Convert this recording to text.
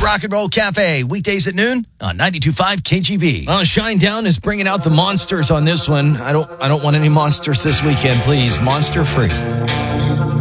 Rock and Roll Cafe, weekdays at noon on 92.5 KGB. Well, Shinedown is bringing out the monsters on this one. I don't want any monsters this weekend, please. Monster free.